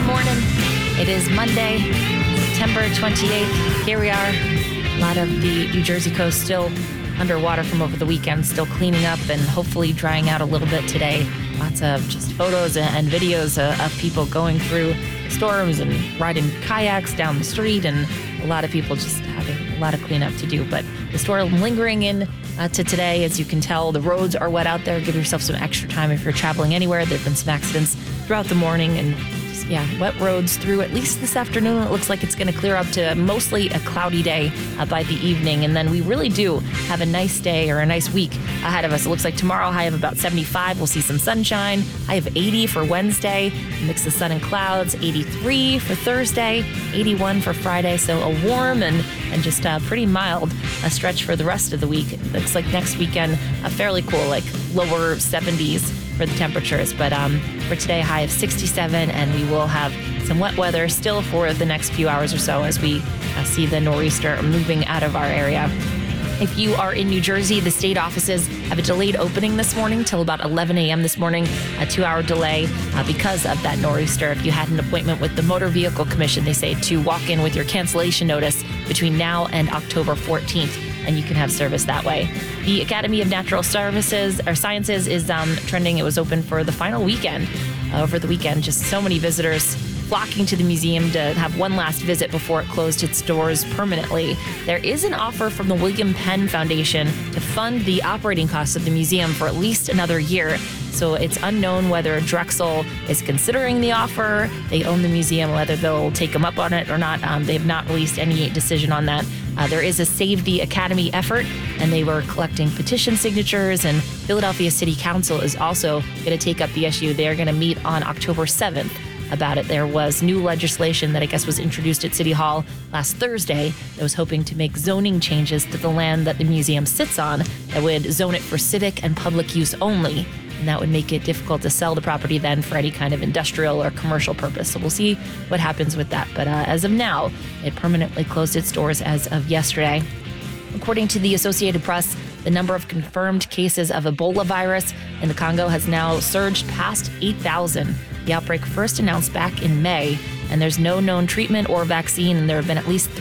morning. It is Monday, September 28th. Here we are. A lot of the New Jersey coast still underwater from over the weekend, still cleaning up and hopefully drying out a little bit today. Lots of just photos and videos of people going through storms and riding kayaks down the street, and a lot of people just having a lot of cleanup to do. But the storm lingering in to today. As you can tell, the roads are wet out there. Give yourself some extra time if you're traveling anywhere. There have been some accidents throughout the morning, and wet roads through at least this afternoon. It looks like it's going to clear up to mostly a cloudy day by the evening. And then we really do have a nice day or a nice week ahead of us. It looks like tomorrow high of about 75. We'll see some sunshine. High of 80 for Wednesday. Mix of sun and clouds. 83 for Thursday. 81 for Friday. So a warm and just pretty mild stretch for the rest of the week. It looks like next weekend fairly cool, like lower 70s for the temperatures. But for today, high of 67, and we will have some wet weather still for the next few hours or so as we see the nor'easter moving out of our area. If you are in New Jersey, the state offices have a delayed opening this morning till about 11 a.m. this morning, a 2-hour delay because of that nor'easter. If you had an appointment with the Motor Vehicle Commission, they say to walk in with your cancellation notice between now and October 14th, and you can have service that way. The Academy of Natural Sciences is trending. It was open for the final weekend. Over the weekend, just so many visitors flocking to the museum to have one last visit before it closed its doors permanently. There is an offer from the William Penn Foundation to fund the operating costs of the museum for at least another year. So it's unknown whether Drexel is considering the offer. They own the museum, whether they'll take them up on it or not. They have not released any decision on that. There is a Save the Academy effort, and they were collecting petition signatures, and Philadelphia City Council is also going to take up the issue. They are going to meet on October 7th about it. There was new legislation that I guess was introduced at City Hall last Thursday that was hoping to make zoning changes to the land that the museum sits on that would zone it for civic and public use only. And that would make it difficult to sell the property then for any kind of industrial or commercial purpose. So we'll see what happens with that. But as of now, it permanently closed its doors as of yesterday. According to the Associated Press, the number of confirmed cases of Ebola virus in the Congo has now surged past 8,000. The outbreak first announced back in May, and there's no known treatment or vaccine, and there have been at least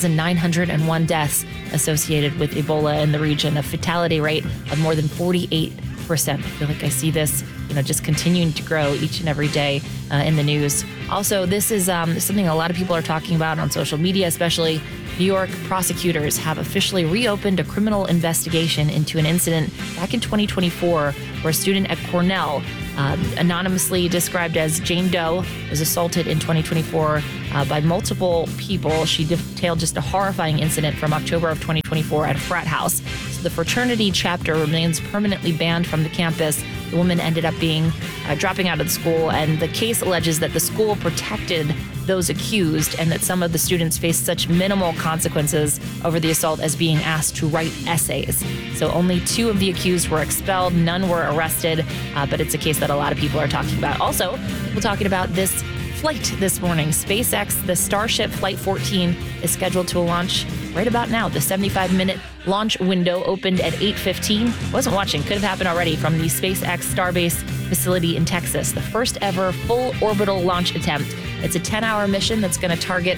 3,901 deaths associated with Ebola in the region, a fatality rate of more than 48%. I feel like I see this, just continuing to grow each and every day in the news. Also, this is something a lot of people are talking about on social media, especially. New York prosecutors have officially reopened a criminal investigation into an incident back in 2024 where a student at Cornell, anonymously described as Jane Doe, was assaulted in 2024 by multiple people. She detailed just a horrifying incident from October of 2024 at a frat house. So the fraternity chapter remains permanently banned from the campus. The woman ended up dropping out of the school, and the case alleges that the school protected those accused and that some of the students faced such minimal consequences over the assault as being asked to write essays. So only 2 of the accused were expelled, none were arrested, but it's a case that a lot of people are talking about. Also, we're talking about this flight this morning. SpaceX, the Starship Flight 14, is scheduled to launch right about now. The 75-minute launch window opened at 8:15. Wasn't watching, could have happened already, from the SpaceX Starbase facility in Texas. The first ever full orbital launch attempt. It's a 10-hour mission that's going to target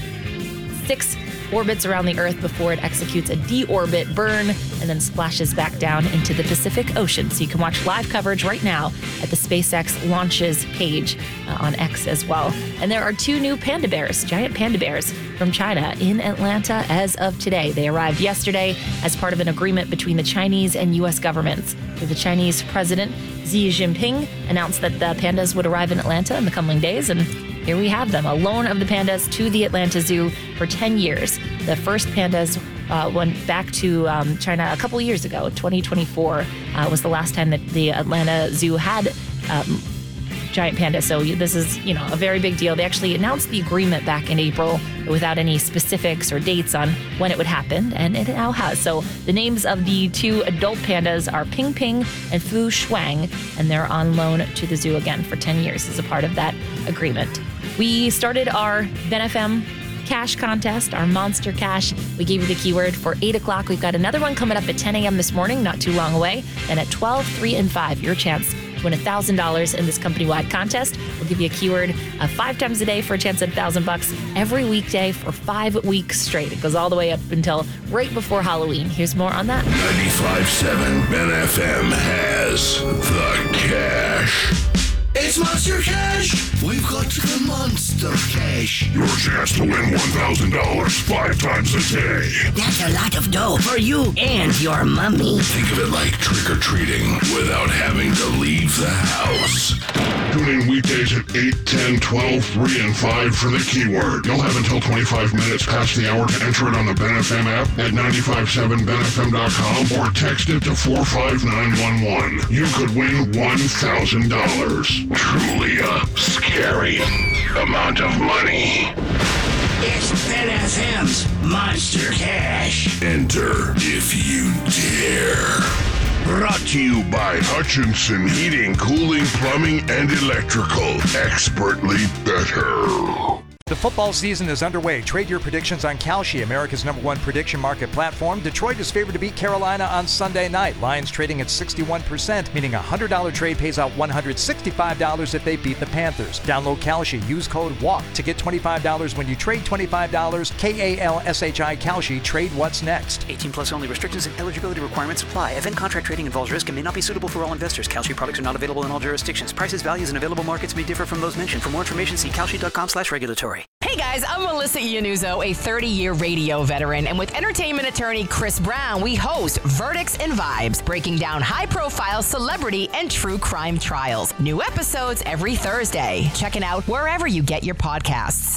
6 orbits around the Earth before it executes a deorbit burn and then splashes back down into the Pacific Ocean. So you can watch live coverage right now at the SpaceX Launches page on X as well. And there are 2 new panda bears, giant panda bears from China in Atlanta as of today. They arrived yesterday as part of an agreement between the Chinese and U.S. governments. The Chinese president, Xi Jinping, announced that the pandas would arrive in Atlanta in the coming days, and here we have them, a loan of the pandas to the Atlanta Zoo for 10 years. The first pandas went back to China a couple years ago. 2024 was the last time that the Atlanta Zoo had giant pandas. So this is, a very big deal. They actually announced the agreement back in April without any specifics or dates on when it would happen, and it now has. So the names of the 2 adult pandas are Ping Ping and Fu Shuang, and they're on loan to the zoo again for 10 years as a part of that agreement. We started our BenFM cash contest, our Monster Cash. We gave you the keyword for 8 o'clock. We've got another one coming up at 10 a.m. this morning, not too long away. And at 12, 3, and 5, your chance to win $1,000 in this company-wide contest. We'll give you a keyword 5 times a day for a chance at $1,000 every weekday for 5 weeks straight. It goes all the way up until right before Halloween. Here's more on that. 95.7 Ben FM has the cash. It's Monster Cash! We've got the Monster Cash. Your chance to win $1,000 5 times a day. That's a lot of dough for you and your mummy. Think of it like trick-or-treating without having to leave the house. Tune in weekdays at 8, 10, 12, 3, and 5 for the keyword. You'll have until 25 minutes past the hour to enter it on the Ben FM app at 957benfm.com or text it to 45911. You could win $1,000. Truly a scary amount of money. It's Ben FM's Monster Cash. Enter if you dare. Brought to you by Hutchinson Heating, Cooling, Plumbing, and Electrical. Expertly better. The football season is underway. Trade your predictions on Kalshi, America's #1 prediction market platform. Detroit is favored to beat Carolina on Sunday night. Lions trading at 61%, meaning a $100 trade pays out $165 if they beat the Panthers. Download Kalshi. Use code WALK to get $25 when you trade $25. KALSHI Kalshi. Trade what's next. 18 plus only. Restrictions and eligibility requirements apply. Event contract trading involves risk and may not be suitable for all investors. Kalshi products are not available in all jurisdictions. Prices, values, and available markets may differ from those mentioned. For more information, see kalshi.com/regulatory. Hey guys, I'm Melissa Iannuzzo, a 30-year radio veteran, and with entertainment attorney Chris Brown, we host Verdicts and Vibes, breaking down high-profile celebrity and true crime trials. New episodes every Thursday. Check it out wherever you get your podcasts.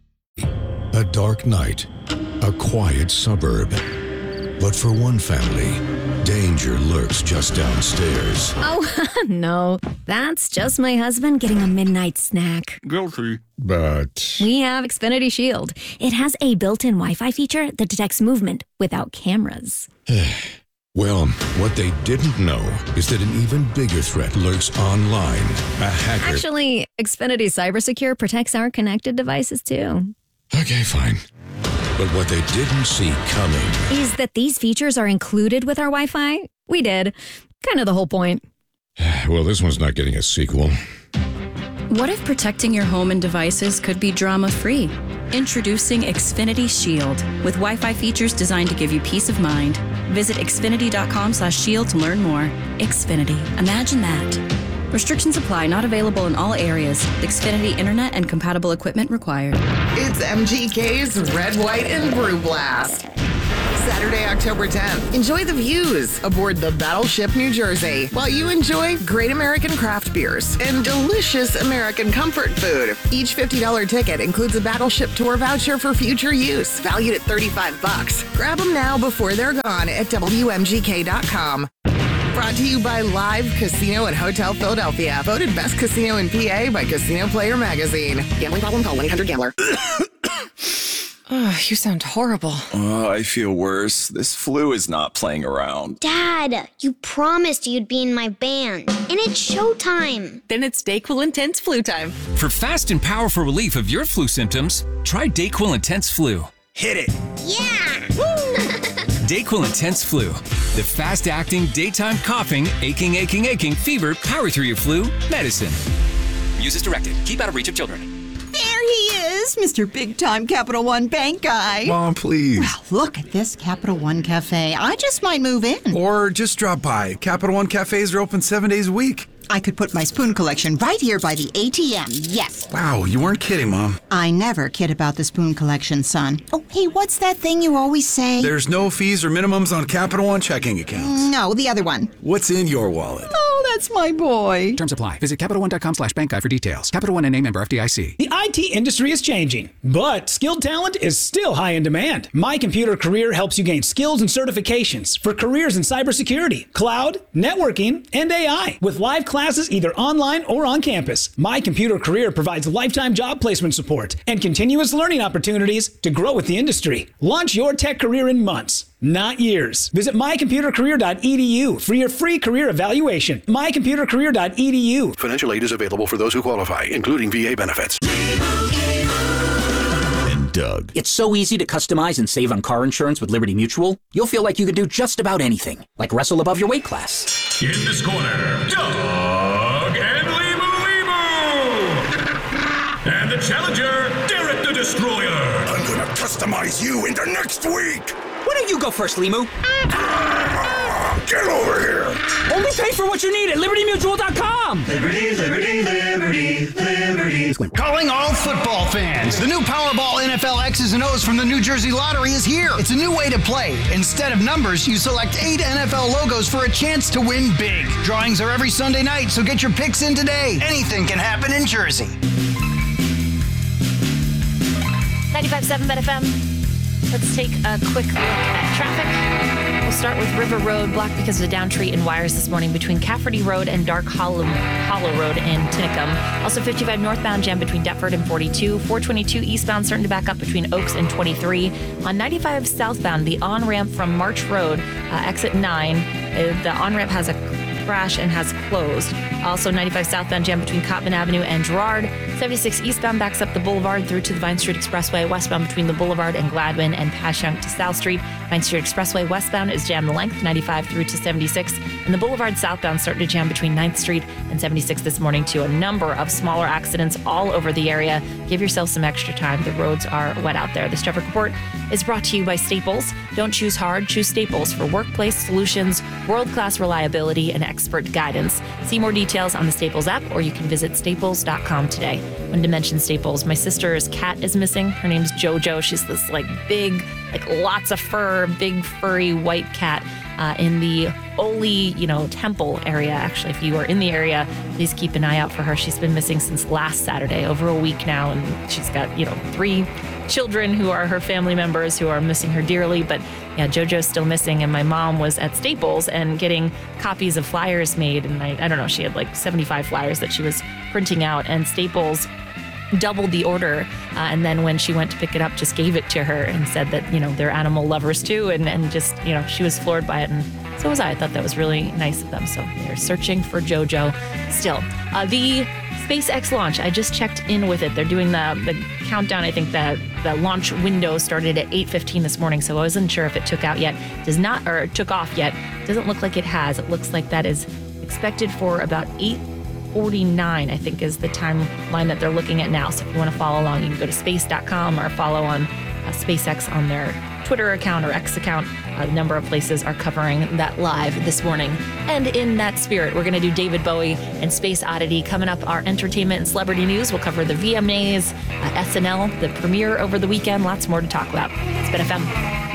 A dark night, a quiet suburb. But for one family, danger lurks just downstairs. Oh, no. That's just my husband getting a midnight snack. Guilty. But We have Xfinity Shield. It has a built-in Wi-Fi feature that detects movement without cameras. well, what they didn't know is that an even bigger threat lurks online. A hacker. Actually, Xfinity CyberSecure protects our connected devices, too. Okay, fine. But what they didn't see coming Is that these features are included with our Wi-Fi? We did. Kind of the whole point. Well, this one's not getting a sequel. What if protecting your home and devices could be drama-free? Introducing Xfinity Shield with Wi-Fi features designed to give you peace of mind. Visit xfinity.com/shield to learn more. Xfinity. Imagine that. Restrictions apply. Not available in all areas. Xfinity Internet and compatible equipment required. It's MGK's Red, White, and Brew Blast. Saturday, October 10th. Enjoy the views aboard the Battleship New Jersey while you enjoy great American craft beers and delicious American comfort food. Each $50 ticket includes a Battleship tour voucher for future use, valued at $35. Grab them now before they're gone at WMGK.com. Brought to you by Live Casino and Hotel Philadelphia. Voted best casino in PA by Casino Player Magazine. Gambling problem? Call 1-800-GAMBLER. Oh, you sound horrible. Oh, I feel worse. This flu is not playing around. Dad, you promised you'd be in my band. And it's showtime. Then it's DayQuil Intense Flu time. For fast and powerful relief of your flu symptoms, try DayQuil Intense Flu. Hit it. Yeah! DayQuil Intense Flu. The fast-acting, daytime coughing, aching, fever, power through your flu medicine. Use as directed. Keep out of reach of children. There he is, Mr. Big-Time Capital One Bank guy. Mom, please. Well, look at this Capital One Cafe. I just might move in. Or just drop by. Capital One cafes are open 7 days a week. I could put my spoon collection right here by the ATM, yes. Wow, you weren't kidding, Mom. I never kid about the spoon collection, son. Oh, hey, what's that thing you always say? There's no fees or minimums on Capital One checking accounts. No, the other one. What's in your wallet? Oh, that's my boy. Terms apply. Visit CapitalOne.com/bankguy for details. Capital One NA, member FDIC. The IT industry is changing, but skilled talent is still high in demand. My Computer Career helps you gain skills and certifications for careers in cybersecurity, cloud, networking, and AI. With live classes either online or on campus, My Computer Career provides lifetime job placement support and continuous learning opportunities to grow with the industry. Launch your tech career in months, not years. Visit mycomputercareer.edu for your free career evaluation. mycomputercareer.edu. Financial aid is available for those who qualify, including VA benefits. And Doug. It's so easy to customize and save on car insurance with Liberty Mutual. You'll feel like you could do just about anything, like wrestle above your weight class. In this corner, Doug challenger, Derek the Destroyer. I'm gonna customize you into next week. Why don't you go first, Limu? Get over here. Only pay for what you need at LibertyMutual.com. Liberty, liberty, liberty, liberty. Calling all football fans. The new Powerball NFL X's and O's from the New Jersey Lottery is here. It's a new way to play. Instead of numbers, you select 8 NFL logos for a chance to win big. Drawings are every Sunday night, so get your picks in today. Anything can happen in Jersey. 95.7 BetFM. Let's take a quick look at traffic. We'll start with River Road, blocked because of a down tree in wires this morning between Cafferty Road and Dark Hollow Road in Tinicum. Also 55 northbound jam between Deptford and 42. 422 eastbound starting to back up between Oaks and 23. On 95 southbound, the on-ramp from March Road, exit 9, the on-ramp has a crash and has closed. Also 95 southbound jam between Cottman Avenue and Girard. 76 eastbound backs up the Boulevard through to the Vine Street Expressway. Westbound between the Boulevard and Gladwin and Passyunk to South Street. Vine Street Expressway westbound is jammed the length 95 through to 76. And the Boulevard southbound starting to jam between 9th Street and 76 this morning too. A number of smaller accidents all over the area. Give yourself some extra time. The roads are wet out there. This traffic report is brought to you by Staples. Don't choose hard, choose Staples for workplace solutions, world-class reliability, and expert guidance. See more details on the Staples app, or you can visit staples.com today. Wanted to mention Staples. My sister's cat is missing. Her name's JoJo. She's this big, lots of fur, big furry white cat in the Oli, temple area. Actually, if you are in the area, please keep an eye out for her. She's been missing since last Saturday, over a week now, and she's got 3 children who are her family members who are missing her dearly. But yeah, JoJo's still missing, and my mom was at Staples and getting copies of flyers made, and I don't know, she had 75 flyers that she was printing out, and Staples doubled the order, and then when she went to pick it up, just gave it to her and said that they're animal lovers too, and just she was floored by it, and so was I thought that was really nice of them. So they're searching for JoJo still. The SpaceX launch, I just checked in with it. They're doing the countdown. I think that the launch window started at 8:15 this morning, so I wasn't sure if it took off yet. Doesn't look like it has. It looks like that is expected for about 8:49, I think, is the timeline that they're looking at now. So if you want to follow along, you can go to space.com or follow on SpaceX on their Twitter account or X account. A number of places are covering that live this morning. And in that spirit, we're going to do David Bowie and Space Oddity. Coming up, our entertainment and celebrity news. We'll cover the VMAs, SNL, the premiere over the weekend. Lots more to talk about. It's BetFM.